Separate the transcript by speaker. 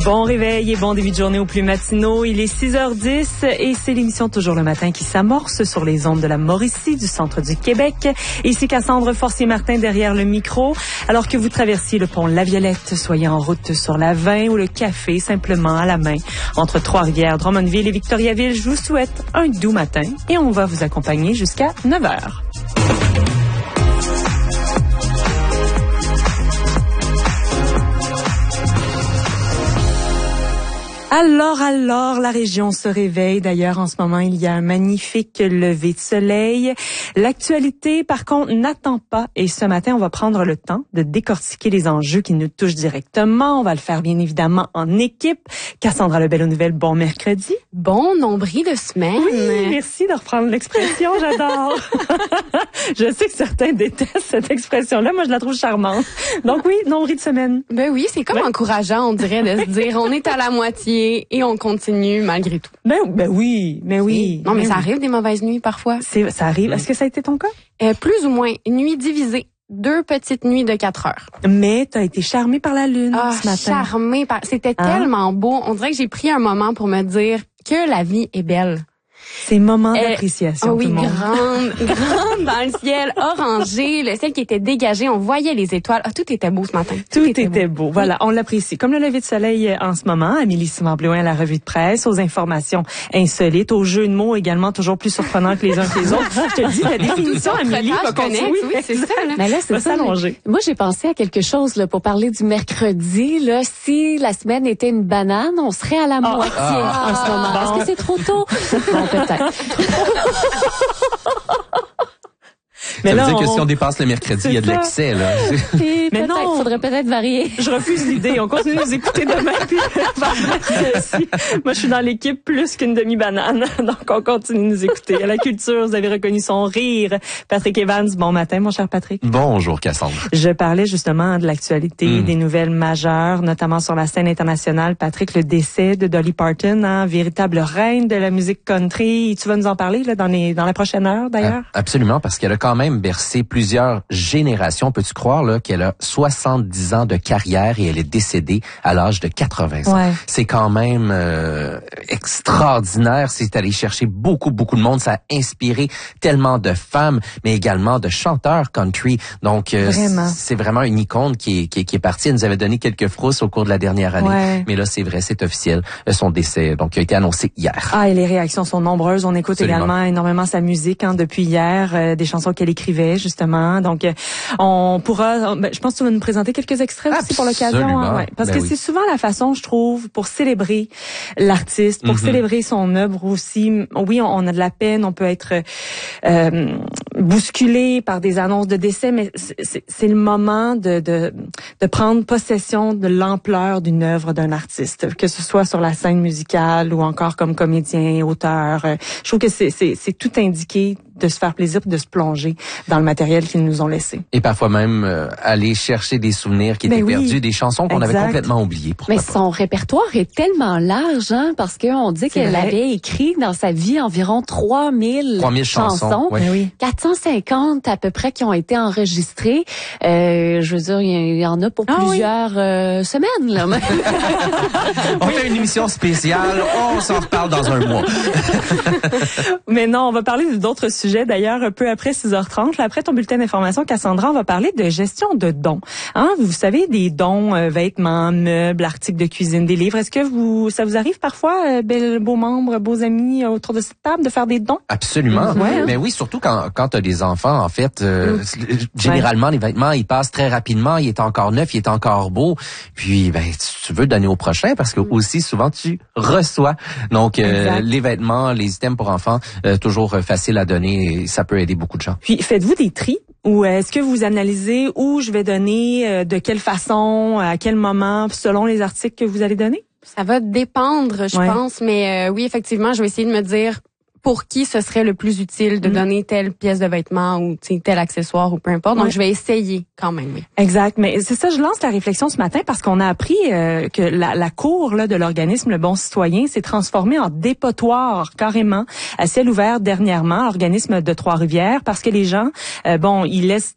Speaker 1: Bon réveil et bon début de journée aux plus matinaux. Il est 6h10 et c'est l'émission Toujours le matin qui s'amorce sur les ondes de la Mauricie, du centre du Québec. Ici Cassandre Forcier-Martin derrière le micro. Alors que vous traversiez le pont La Violette, soyez en route sur la 20 ou le café simplement à la main. Entre Trois-Rivières, Drummondville et Victoriaville, je vous souhaite un doux matin et on va vous accompagner jusqu'à 9h. Alors, la région se réveille. D'ailleurs, en ce moment, il y a un magnifique lever de soleil. L'actualité, par contre, n'attend pas. Et ce matin, on va prendre le temps de décortiquer les enjeux qui nous touchent directement. On va le faire, bien évidemment, en équipe. Cassandra Lebel aux nouvelles, bon mercredi.
Speaker 2: Bon nombril de semaine.
Speaker 1: Oui, merci de reprendre l'expression, j'adore. Je sais que certains détestent cette expression-là. Moi, je la trouve charmante. Donc oui, nombril de semaine.
Speaker 2: Ben oui, c'est comme encourageant, on dirait, de se dire, on est à la moitié et on continue malgré tout.
Speaker 1: Ben oui.
Speaker 2: Non, mais ça arrive des mauvaises nuits parfois.
Speaker 1: Ça arrive. Est-ce que ça a été ton cas?
Speaker 2: Plus ou moins. Nuit divisée. 2 petites nuits de 4 heures.
Speaker 1: Mais t'as été charmée par la lune ce matin.
Speaker 2: Charmée par... C'était tellement beau. On dirait que j'ai pris un moment pour me dire que la vie est belle.
Speaker 1: C'est moment d'appréciation.
Speaker 2: Oui,
Speaker 1: tout le monde.
Speaker 2: grande dans le ciel, orangé, le ciel qui était dégagé, on voyait les étoiles. Tout était beau ce matin.
Speaker 1: Tout était beau. Voilà, on l'apprécie. Comme le lever de soleil en ce moment, Amélie Simard-Blouin à la revue de presse, aux informations insolites, aux jeux de mots également toujours plus surprenants que les uns que les autres. Je te dis, la définition, Amélie, va continuer.
Speaker 2: Oui, c'est ça. Là.
Speaker 3: Mais là, c'est ça. Moi, j'ai pensé à quelque chose là, pour parler du mercredi. Là, si la semaine était une banane, on serait à la moitié en ce moment. Est-ce que c'est trop tôt? Bon, peut-être.
Speaker 4: Mais ça veut dire que si on dépasse le mercredi, il y a de l'excès, là.
Speaker 3: Mais non, faudrait peut-être varier.
Speaker 1: Je refuse l'idée. On continue de nous écouter demain. Puis, moi, je suis dans l'équipe plus qu'une demi-banane. Donc, on continue de nous écouter. À la culture, vous avez reconnu son rire. Patrick Evans, bon matin, mon cher Patrick.
Speaker 4: Bonjour, Cassandre.
Speaker 1: Je parlais justement de l'actualité, des nouvelles majeures, notamment sur la scène internationale. Patrick, le décès de Dolly Parton, véritable reine de la musique country. Tu vas nous en parler là, dans la prochaine heure, d'ailleurs?
Speaker 4: Absolument, parce qu'elle a quand même bercé plusieurs générations. Peux-tu croire là qu'elle a 70 ans de carrière et elle est décédée à l'âge de 80 ans.
Speaker 1: Ouais.
Speaker 4: C'est quand même extraordinaire. C'est allé chercher beaucoup de monde. Ça a inspiré tellement de femmes, mais également de chanteurs country. Donc, c'est vraiment une icône qui est partie. Elle nous avait donné quelques frousses au cours de la dernière année. Ouais. Mais là, c'est vrai, c'est officiel. Son décès, donc, a été annoncé hier.
Speaker 1: Et les réactions sont nombreuses. On écoute également énormément sa musique depuis hier, des chansons qu'elle écrivait, justement. Donc, on pourra... je pense que tu vas nous présenter quelques extraits aussi pour l'occasion. Ouais, parce que c'est souvent la façon, je trouve, pour célébrer l'artiste, pour célébrer son œuvre aussi. Oui, on a de la peine, on peut être bousculé par des annonces de décès, mais c'est le moment de prendre possession de l'ampleur d'une œuvre d'un artiste, que ce soit sur la scène musicale ou encore comme comédien, auteur. Je trouve que c'est tout indiqué de se faire plaisir, de se plonger dans le matériel qu'ils nous ont laissé.
Speaker 4: Et parfois même aller chercher des souvenirs qui étaient perdus, des chansons qu'on avait complètement oubliées.
Speaker 3: Mais son répertoire est tellement large, parce qu'on dit qu'elle avait écrit dans sa vie environ 3000 chansons.
Speaker 4: Oui.
Speaker 3: 450 à peu près qui ont été enregistrées. Je veux dire, il y en a pour plusieurs semaines. Là.
Speaker 4: On fait une émission spéciale, on s'en reparle dans un mois.
Speaker 1: Mais non, on va parler d'autres sujets. D'ailleurs, un peu après 6h30, là, après ton bulletin d'information, Cassandra, on va parler de gestion de dons. Vous savez, des dons, vêtements, meubles, articles de cuisine, des livres. Est-ce que ça vous arrive parfois, beaux membres, beaux amis autour de cette table, de faire des dons? Absolument.
Speaker 4: Mais oui, surtout quand tu as des enfants, en fait, généralement, les vêtements, ils passent très rapidement. Il est encore neuf, il est encore beau. Puis, tu veux donner au prochain parce que aussi, souvent, tu reçois. Donc, les vêtements, les items pour enfants, toujours facile à donner. Et ça peut aider beaucoup de gens.
Speaker 1: Puis, faites-vous des tris? Ou est-ce que vous analysez où je vais donner, de quelle façon, à quel moment, selon les articles que vous allez donner?
Speaker 2: Ça va dépendre, je pense. Mais oui, effectivement, je vais essayer de me dire pour qui ce serait le plus utile de donner telle pièce de vêtement ou tel accessoire ou peu importe. Donc, je vais essayer quand même. Oui.
Speaker 1: Exact. Mais c'est ça, je lance la réflexion ce matin parce qu'on a appris que la cour de l'organisme Le Bon Citoyen s'est transformée en dépotoir carrément à ciel ouvert dernièrement, organisme de Trois-Rivières, parce que les gens, ils laissent